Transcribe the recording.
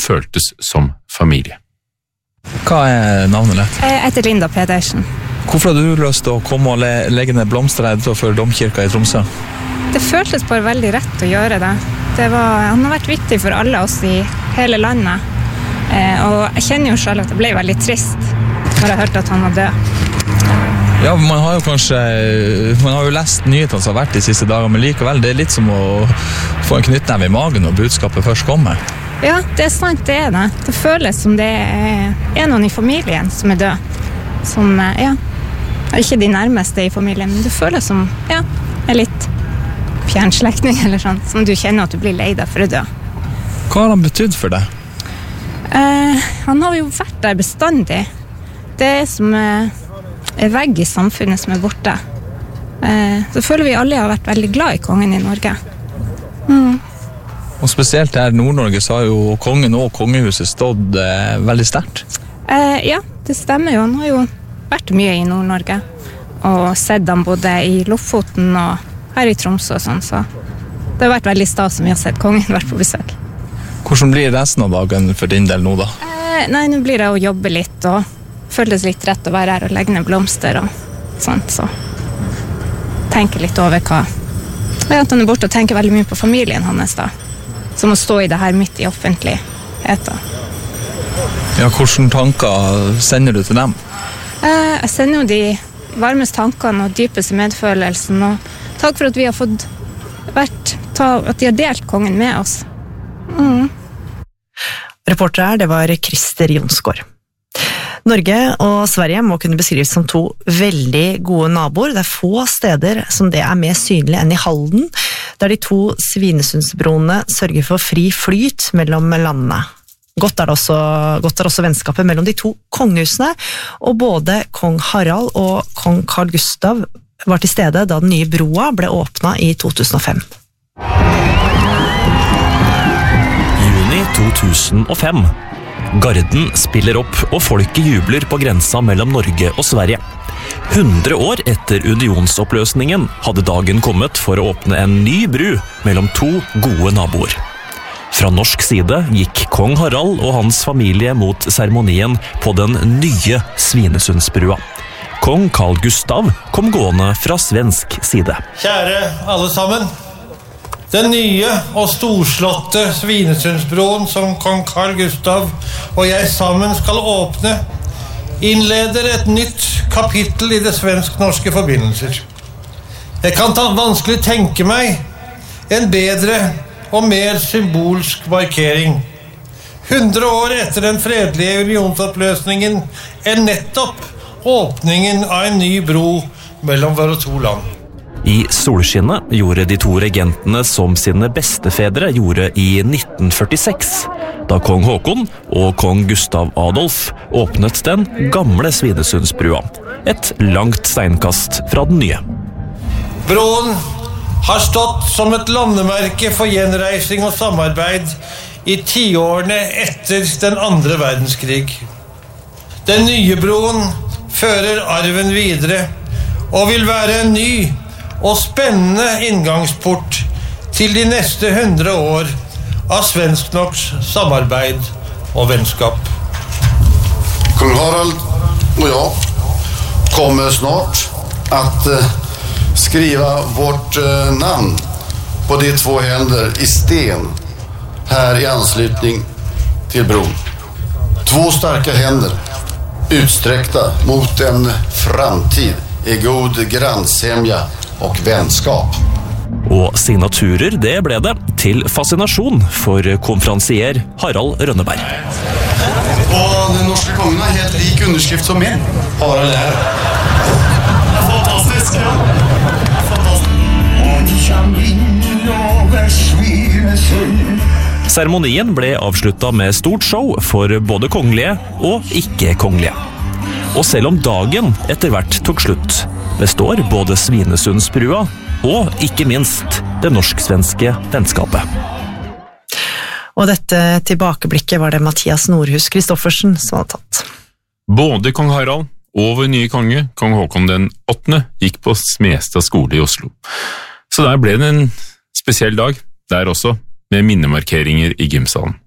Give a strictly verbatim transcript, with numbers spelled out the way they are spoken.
føltes som familie. Hva er navnet ditt? Jeg heter Linda Pedersen. Hvorfor har du lyst til å komme og le- legge ned blomster her utenfor domkirka i Tromsø? Det føltes bare veldig rett å gjøre det. Det var, han har vært viktig for alle oss i hele landet. Eh, og jeg kjenner jo selv at det ble veldig trist når jeg hørte at han var død. Ja, man har jo kanskje man har jo lest nyhetene som har vært de siste dagene, men likevel, det er litt som å få en knyttneve i magen når budskapet først kommer. Ja, det er sant, det er det. Det føles som det er, er noen i familien som er død. Som, ja, ikke de nærmeste i familien, men det føles som, ja, er litt fjernslekting eller sånn, som du kjenner at du blir lei deg for å dø. Hva har han betydd for deg? Eh, han har jo vært der bestandig. Det er som eh, en vegg i samfunnet som er borte. Eh, så føler vi alle har vært veldig glad i kongen i Norge. Mm. Og spesielt her i Nord-Norge så har jo kongen og kongehuset stått eh, veldig sterkt. Eh, ja, det stemmer jo. Han har jo vært mye i Nord-Norge. Og sett han både i Lofoten og her i Tromsø og sånn, så det har vært veldig stas som vi har sett kongen vært på besøk. Hvordan blir resten av dagen for din del nå da? Eh, nei, nå blir det å jobbe litt og føles litt rett å være her og legge ned blomster og sånt, så tenke litt over hva. Jeg vet at han er borte og tenker veldig mye på familien hans da, som å stå i det her midt i offentligheten. Ja, hvordan tanker sender du til dem? Eh, jeg sender jo de varmeste tankene og dypeste medfølelsen, og takk for at vi har fått vært, ta, at de har delt kongen med oss. Mm. Reporter her, det var Christer Jonsgaard. Norge og Sverige må kunne beskrives som to veldig gode naboer. Det er få steder som det er mer synlig enn i Halden, der de to Svinesundsbroene sørger for fri flyt mellom landene. Godt er, det også, godt er også vennskapet mellom de to kongehusene, og både kong Harald og kong Carl Gustav var til stede da den nye broa ble åpnet i to tusen og fem. Juni to tusen og fem. Garden spiller opp, og folket jubler på grensa mellom Norge og Sverige. hundre år etter unionsoppløsningen hadde dagen kommet for å åpne en ny bru mellom to gode naboer. Fra norsk side gikk kong Harald og hans familie mot seremonien på den nye Svinesundsbrua. Kong Carl Gustav kom gående fra svensk side. Kjære alle sammen. Den nye og storslåtte Svinesundsbroen som kong Carl Gustav og jeg sammen skal åpne, innleder et nytt kapittel i det svensk-norske forbindelser. Jeg kan ta vanskelig tenke meg en bedre og mer symbolsk markering. hundre år etter den fredelige unionsoppløsningen er nettopp åpningen av en ny bro mellom våre to land. I solskinnet gjorde de to regentene som sine bestefedre gjorde i nitten førtiseks, da kong Håkon og kong Gustav Adolf åpnet den gamle Svinesundsbrua, et langt steinkast fra den nye. Broen har stått som et landemerke for gjenreising og samarbeid i tiårene etter den andre verdenskrig. Den nye broen fører arven videre og vil være en ny og spennende inngangsport til de neste hundre år av svensk-norsk samarbeid og vennskap. Kung Harald och jag kommer snart att eh, skriva vårt eh, namn på de två händer i sten här i anslutning till bron. Två starka händer utsträckta mot en framtid i god grannsämja og vennskap. Og signaturer, det ble det, til fascinasjon for konferansier Harald Rønneberg. Og den norske kongen har helt lik underskrift som min. Harald er. Det er fantastisk, ja. Fantastisk. Seremonien ble avsluttet med stort show for både kongelige og ikke-kongelige. Og selv om dagen etter hvert tok slutt, består både Svinesundsbrua og ikke minst det norsk-svenske vennskapet. Og dette tilbakeblikket var det Mathias Nordhus Kristoffersen som hadde tatt. Både kong Harald og vår nye konge, kong Håkon den åttende, gikk på Smestad skole i Oslo. Så der ble det en spesiell dag, der også, med minnemarkeringer i gymsalen.